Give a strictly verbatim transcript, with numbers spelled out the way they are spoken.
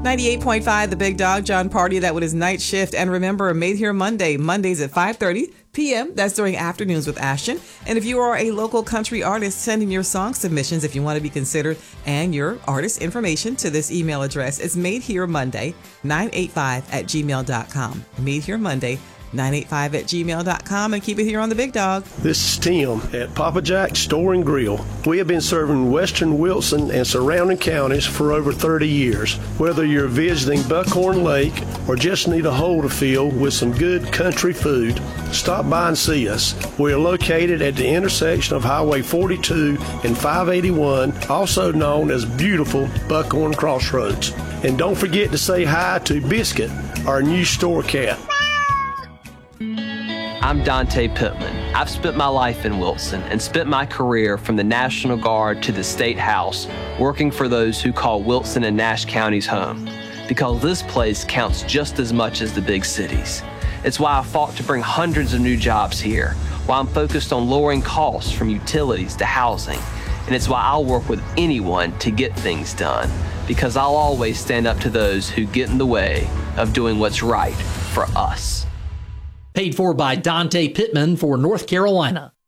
ninety-eight point five, The Big Dog, John Party, that with his night shift. And remember, Made Here Monday, Mondays at five thirty p.m. That's during Afternoons with Ashton. And if you are a local country artist, send in your song submissions if you want to be considered and your artist information to this email address. It's Made Here Monday, nine eight five at gmail dot com. Made Here Monday, nine eight five at gmail dot com, and keep it here on The Big Dog. This is Tim at Papa Jack's Store and Grill. We have been serving western Wilson and surrounding counties for over thirty years. Whether you're visiting Buckhorn Lake or just need a hole to fill with some good country food, stop by and see us. We are located at the intersection of Highway forty-two and five eighty-one, also known as beautiful Buckhorn Crossroads. And don't forget to say hi to Biscuit, our new store cat. I'm Dante Pittman. I've spent my life in Wilson and spent my career from the National Guard to the State House working for those who call Wilson and Nash counties home, because this place counts just as much as the big cities. It's why I fought to bring hundreds of new jobs here, why I'm focused on lowering costs from utilities to housing, and it's why I'll work with anyone to get things done, because I'll always stand up to those who get in the way of doing what's right for us. Paid for by Dante Pittman for North Carolina.